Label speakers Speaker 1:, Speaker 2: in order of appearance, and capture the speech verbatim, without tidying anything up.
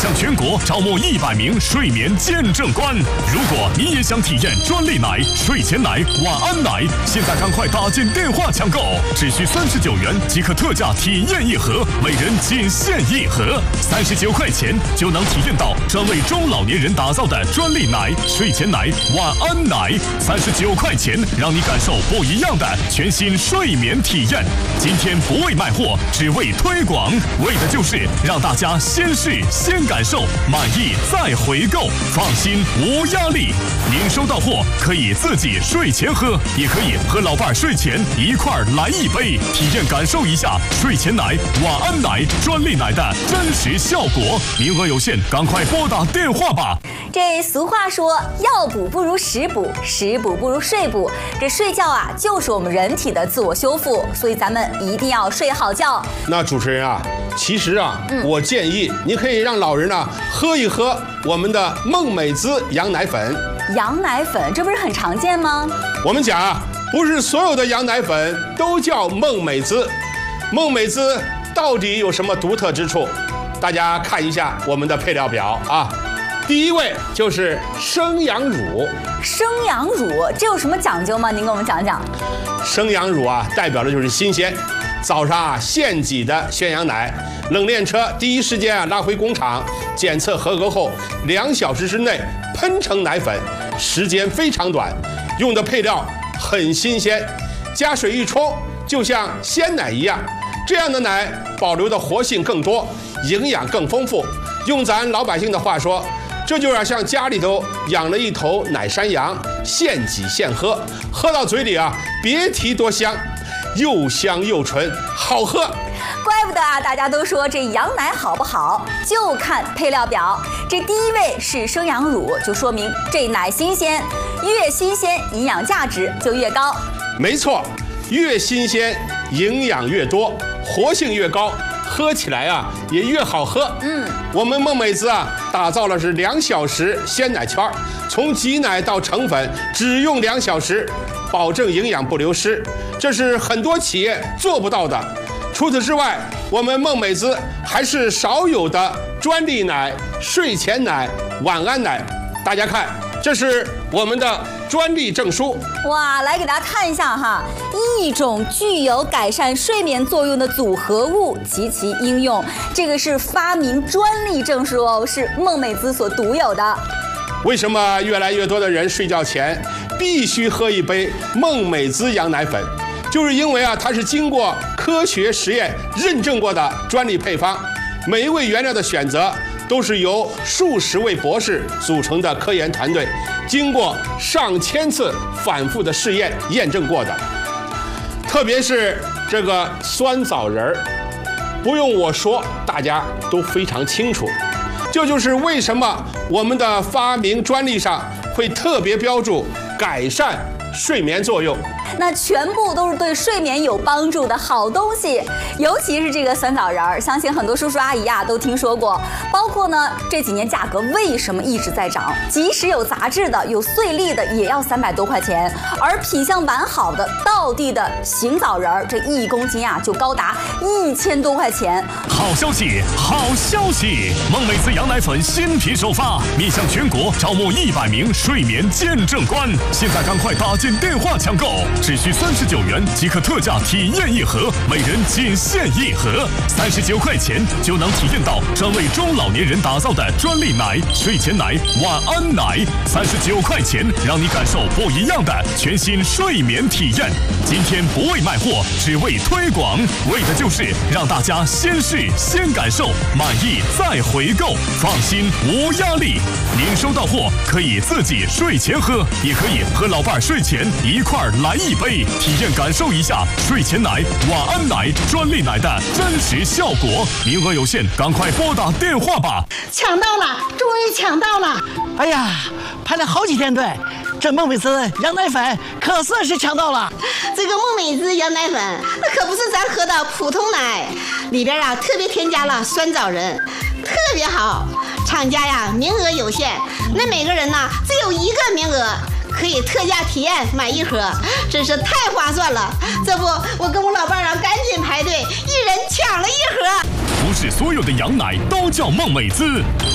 Speaker 1: 向全国招募一百名睡眠见证官。如果你也想体验专利奶、睡前奶、晚安奶，现在赶快打进电话抢购，只需三十九元即可特价体验一盒，每人仅限一盒，三十九块钱就能体验到专为中老年人打造的专利奶、睡前奶、晚安奶，三十九块钱让你感受不一样的全新睡眠体验。今天不为卖货，只为推广，为的就是让大家先试先感受，满意再回购，放心无压力。您收到货可以自己睡前喝，也可以和老伴睡前一块儿来一杯，体验感受一下睡前奶、晚安奶、专利奶的真实效果。名额有限，赶快拨打电话吧。
Speaker 2: 这俗话说，药补不如食补，食补不如睡补。这睡觉啊，就是我们人体的自我修复，所以咱们一定要睡好觉。
Speaker 3: 那主持人啊，其实啊，嗯、我建议你可以让老人呢喝一喝我们的孟美滋羊奶粉。
Speaker 2: 羊奶粉，这不是很常见吗？
Speaker 3: 我们讲啊，不是所有的羊奶粉都叫孟美滋。孟美滋到底有什么独特之处？大家看一下我们的配料表啊。第一位就是生羊乳。
Speaker 2: 生羊乳这有什么讲究吗？您给我们讲讲。
Speaker 3: 生羊乳啊，代表的就是新鲜。早上啊，现挤的鲜羊奶，冷链车第一时间啊拉回工厂检测合格后，两小时之内喷成奶粉，时间非常短，用的配料很新鲜，加水一冲就像鲜奶一样。这样的奶保留的活性更多，营养更丰富。用咱老百姓的话说，这就要像家里头养了一头奶山羊，现挤现喝，喝到嘴里啊，别提多香，又香又纯，好喝。
Speaker 2: 怪不得啊，大家都说这羊奶好不好，就看配料表。这第一位是生羊乳，就说明这奶新鲜，越新鲜营养价值就越高。
Speaker 3: 没错，越新鲜营养越多，活性越高，喝起来啊也越好喝。嗯，我们孟美滋啊打造了是两小时鲜奶圈，从挤奶到成粉只用两小时，保证营养不流失，这是很多企业做不到的。除此之外，我们孟美滋还是少有的专利奶、睡前奶、晚安奶。大家看，这是我们的专利证书。
Speaker 2: 哇，来给大家看一下哈，一种具有改善睡眠作用的组合物及其应用，这个是发明专利证书哦，是孟美滋所独有的。
Speaker 3: 为什么越来越多的人睡觉前必须喝一杯孟美滋羊奶粉？就是因为啊，它是经过科学实验认证过的专利配方，每一位原料的选择都是由数十位博士组成的科研团队，经过上千次反复的试验验证过的。特别是这个酸枣仁儿，不用我说，大家都非常清楚。这就是为什么我们的发明专利上会特别标注改善睡眠作用。
Speaker 2: 那全部都是对睡眠有帮助的好东西，尤其是这个酸枣仁儿，相信很多叔叔阿姨啊都听说过。包括呢，这几年价格为什么一直在涨？即使有杂质的、有碎粒的，也要三百多块钱。而品相完好的、道地的行枣仁儿，这一公斤啊就高达一千多块钱。
Speaker 1: 好消息，好消息！孟美滋羊奶粉新品首发，面向全国招募一百名睡眠见证官，现在赶快打进电话抢购。只需三十九元即可特价体验一盒，每人仅限一盒，三十九块钱就能体验到专为中老年人打造的专利奶、睡前奶、晚安奶，三十九块钱让你感受不一样的全新睡眠体验。今天不为卖货，只为推广，为的就是让大家先试先感受，满意再回购，放心无压力。您收到货可以自己睡前喝，也可以和老伴睡前一块儿来一杯，体验感受一下睡前奶、晚安奶、专利奶的真实效果。名额有限，赶快拨打电话吧！
Speaker 4: 抢到了，终于抢到了！哎呀，排了好几天队，这孟美滋羊奶粉可算是抢到了。
Speaker 5: 这个孟美滋羊奶粉，那可不是咱喝的普通奶，里边啊特别添加了酸枣仁，特别好。厂家呀名额有限，那每个人呢只有一个名额。可以特价体验买一盒，真是太划算了。这不，我跟我老伴儿啊赶紧排队，一人抢了一盒。
Speaker 1: 不是所有的羊奶都叫孟美滋。